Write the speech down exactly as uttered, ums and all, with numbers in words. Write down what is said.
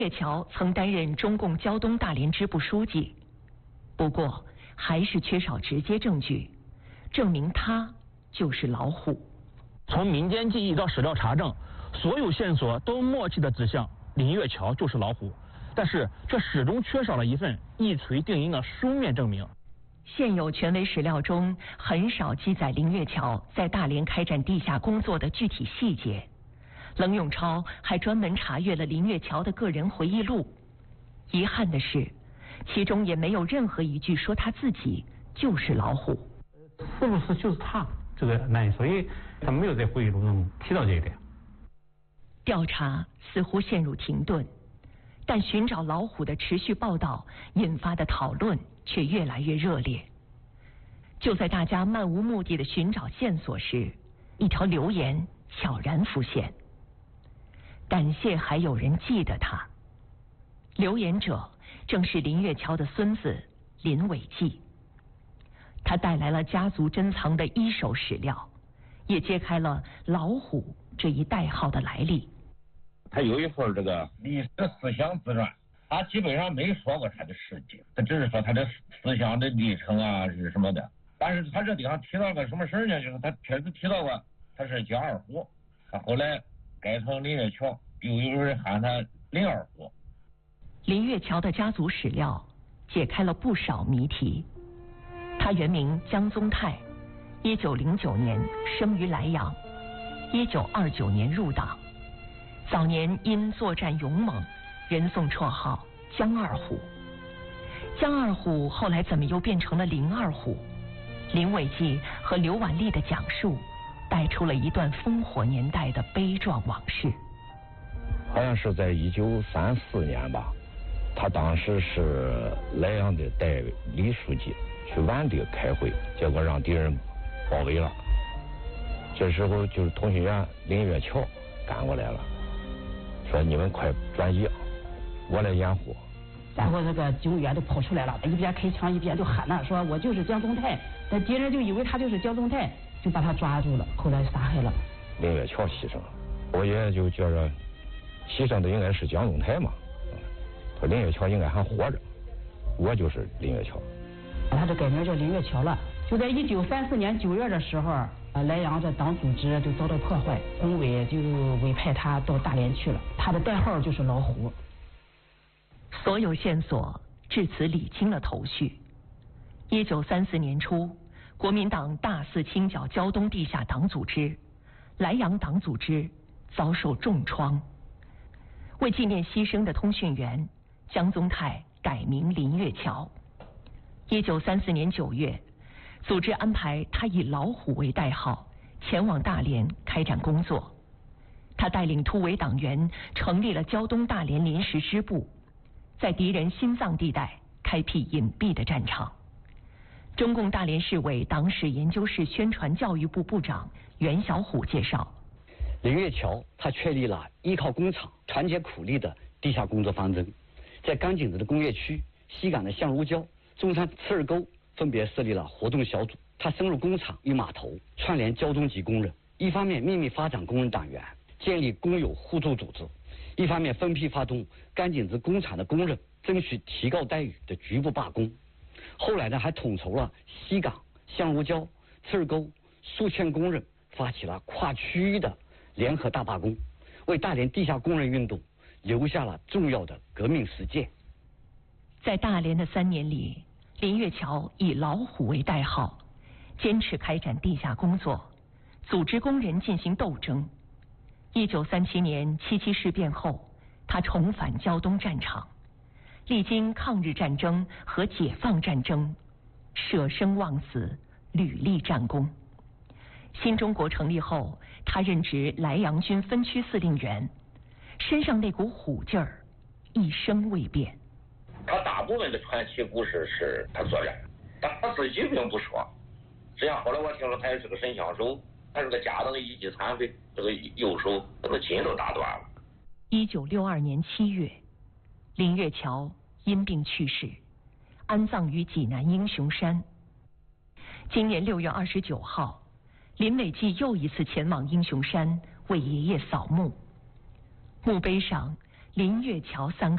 岳桥曾担任中共胶东大连支部书记，不过还是缺少直接证据，证明他就是老虎。 从民间记忆到史料查证，所有线索都默契地指向林月桥就是老虎，但是这始终缺少了一份一锤定音的书面证明。 现有权威史料中很少记载林月桥在大连开展地下工作的具体细节。冷永超还专门查阅了林月桥的个人回忆录，遗憾的是，其中也没有任何一句说他自己就是老虎。 是不是就是他这个男人？所以他没有在回忆录中提到这一点。 调查似乎陷入停顿，但寻找老虎的持续报道引发的讨论却越来越热烈。就在大家漫无目的的寻找线索时，一条留言悄然浮现。感谢还有人记得他。留言者正是林月桥的孙子林伟记。他带来了家族珍藏的一手史料，也揭开了老虎这一代号的来历。 他有一份这个历史思想自传，他基本上没说过他的事迹，他只是说他的思想的历程啊是什么的。但是他这地方提到个什么事儿呢？就是他确实提到过他是叫二虎，他后来改成林月桥，又有人喊他林二虎。 林月桥的家族史料解开了不少谜题。他原名江宗泰，一九零九年生于莱阳，一九二九年入党。早年因作战勇猛，人送绰号江二虎。江二虎后来怎么又变成了林二虎？林伟记和刘婉丽的讲述，带出了一段烽火年代的悲壮往事。 好像是在一九三四年吧，他当时是莱阳的代理书记，去皖地开会，结果让敌人包围了。这时候就是通讯员林月桥赶过来了，说你们快转移，我来掩护。 然后这个警员就跑出来了，一边开枪一边就喊了，说我就是江宗泰。那敌人就以为他就是江宗泰，就把他抓住了，后来杀害了。 林月桥牺牲了，我也就觉着牺牲的应该是江宗泰嘛，说林月桥应该还活着，我就是林月桥。 他这改名叫林月桥了。就在一九三四年九月的时候，呃，莱阳这党组织就遭到破坏，工委就委派他到大连去了，他的代号就是老虎。 所有线索至此理清了头绪。一九三四年初，国民党大肆清剿胶东地下党组织，莱阳党组织遭受重创。为纪念牺牲的通讯员，江宗泰改名林月桥。一九三四年九月，组织安排他以老虎为代号，前往大连开展工作。他带领突围党员成立了胶东大连临时支部，在敌人心脏地带开辟隐蔽的战场。中共大连市委党史研究室宣传教育部部长袁小虎介绍， 林月桥他确立了依靠工厂、团结苦力的地下工作方针，在甘井子的工业区、西港的相如礁、中山赤儿沟分别设立了活动小组。他深入工厂与码头，串联胶东籍工人，一方面秘密发展工人党员，建立工友互助组织，一方面分批发动甘井子工厂的工人争取提高待遇的局部罢工。后来呢，还统筹了西港、相如礁、赤儿沟数千工人，发起了跨区域的联合大罢工，为大连地下工人运动留下了重要的革命实践。 在大连的三年里，林月桥以老虎为代号，坚持开展地下工作，组织工人进行斗争。一九三七年七七事变后，他重返胶东战场，历经抗日战争和解放战争，舍生忘死，屡立战功。新中国成立后，他任职莱阳军分区司令员，身上那股虎劲儿一生未变。 他大部分的传奇故事是他作战，但他自己并不说。实际上后来我听说他也是个神枪手，他是个家当一级残废，这个右手这个筋都打断了。 一九六二年七月，林月桥因病去世，安葬于济南英雄山。今年六月二十九号，林伟记又一次前往英雄山为爷爷扫墓，墓碑上林月桥三个